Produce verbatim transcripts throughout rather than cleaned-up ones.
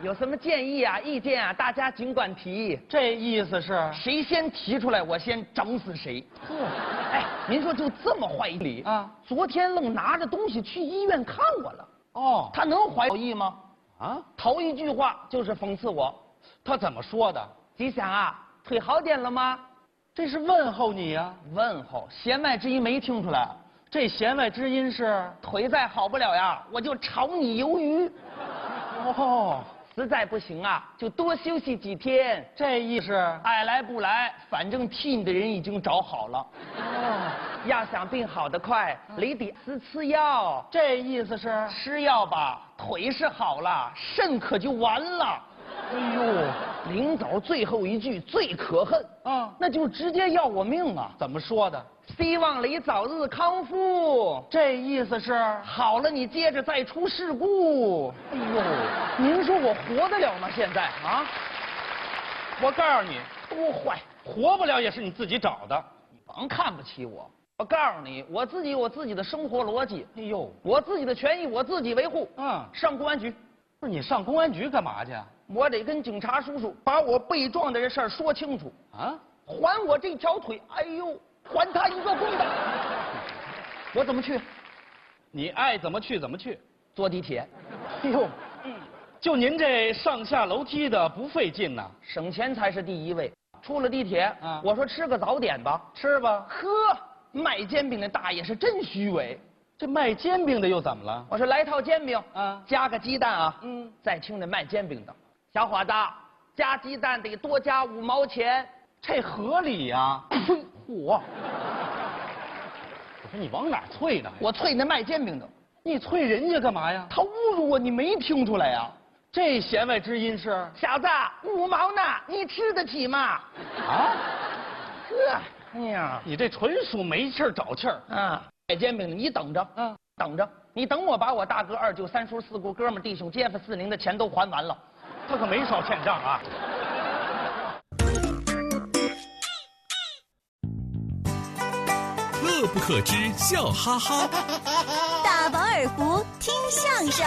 有什么建议啊、意见啊，大家尽管提。 这意思是谁先提出来，我先整死谁。哎，您说就这么坏理啊？ 昨天愣拿着东西去医院看我了。 哦， 他能怀好意吗？ 啊， 头一句话就是讽刺我。 他怎么说的？ 吉祥啊，腿好点了吗？ 这是问候你呀、啊。 问候，弦外之音没听出来。 这弦外之音是腿再好不了呀，我就炒你鱿鱼。 哦， 实在不行啊，就多休息几天。 这意思爱来不来，反正替你的人已经找好了。 哦， 要想病好得快，你得吃吃药。 这意思是吃药吧，腿是好了，肾可就完了。 哎呦， 临走最后一句最可恨啊， 那就直接要我命啊！ 怎么说的？ 希望你早日康复。 这意思是好了，你接着再出事故。 哎呦， 您说我活得了吗？现在啊， 我告诉你， 多坏， 活不了也是你自己找的。 你甭看不起我。我告诉你，我自己有我自己的生活逻辑。 哎呦， 我自己的权益我自己维护。 嗯， 上公安局。 不是你上公安局干嘛去？ 我得跟警察叔叔把我被撞的这事儿说清楚啊！ 还我这条腿，哎呦，还他一个公道。我怎么去？ 你爱怎么去怎么去。 坐地铁。 哎呦，嗯，就您这上下楼梯的不费劲呐， 省钱才是第一位。出了地铁， 啊， 我说吃个早点吧， 吃吧。 呵，卖煎饼的大爷是真虚伪。 这卖煎饼的又怎么了？ 我说来套煎饼， 啊， 加个鸡蛋啊。 嗯， 再听那卖煎饼的，小伙子，加鸡蛋得多加五毛钱， 这合理呀。 呸！我， 我说你往哪儿啐呢？ 我啐那卖煎饼的。 你啐人家干嘛呀？ 他侮辱我，你没听出来呀？ 这弦外之音是小子，五毛呢，你吃得起吗？ 啊？ 呵，哎呀， 你这纯属没气儿找气儿啊！卖煎饼的，你等着， 嗯， 等着，你等我把我大哥、二舅、三叔、四姑、哥们、弟兄、街坊、四邻的钱都还完了， 他可没少欠账啊。 乐不可支，笑哈哈。 大饱耳福，听相声。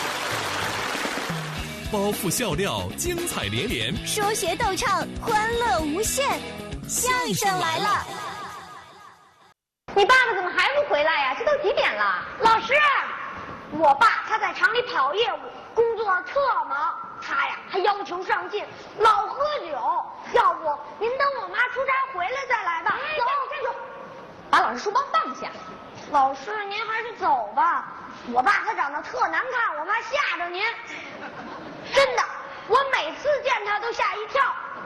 包袱笑料，精彩连连。 说学逗唱，欢乐无限。相声来了！ 你爸爸怎么还不回来呀？这都几点了？老师，我爸他在厂里跑业务，工作特忙，他呀还要求上进，老喝酒。要不您等我妈出差回来再来吧。走，站住！ 把老师书包放下。 老师，您还是走吧。我爸他长得特难看，我怕吓着您。真的，我每次见他都吓一跳。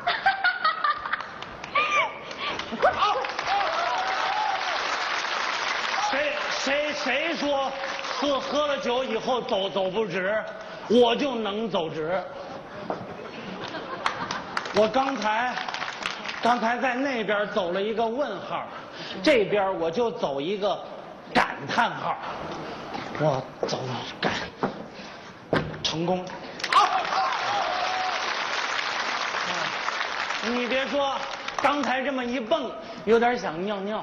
你快跑！ 谁谁谁说喝喝了酒以后走走不直，我就能走直。我刚才刚才在那边走了一个问号，这边我就走一个感叹号。我走感成功。你别说，刚才这么一蹦，有点想尿尿。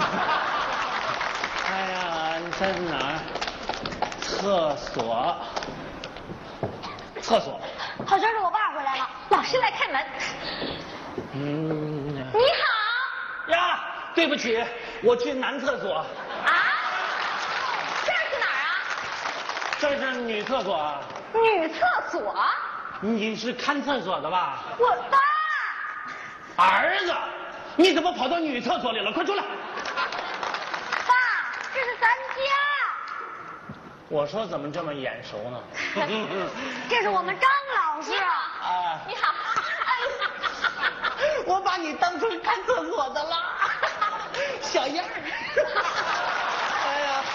哎呀，你在哪儿？厕所。厕所。 好像是我爸回来了， 老师来开门。 嗯。 你好。 呀，对不起，我去男厕所。 啊？这是哪儿啊？ 这是女厕所啊。 女厕所？ 你是看厕所的吧？ 我爸。 儿子，你怎么跑到女厕所里了？快出来！ 爸，这是咱家。 我说怎么这么眼熟呢？ 这是我们张老师。 啊， 你好。 我把你当成看厕所的了，小样儿。哎呀，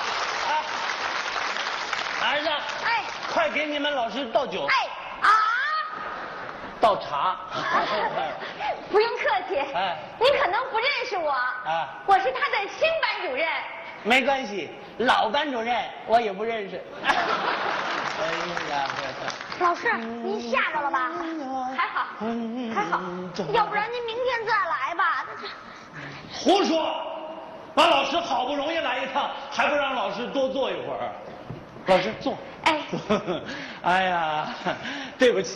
哎，儿子， 哎， 快给你们老师倒酒。 哎啊， 倒茶。 不用客气。 哎， 您可能不认识我。 啊， 我是他的新班主任。 没关系，老班主任我也不认识。哎呀， 老师，您吓着了吧？ 还好，还好。 要不然您明天再来吧。 胡说！把老师好不容易来一趟，还不让老师多坐一会儿？老师坐。 哎。 哎呀，对不起。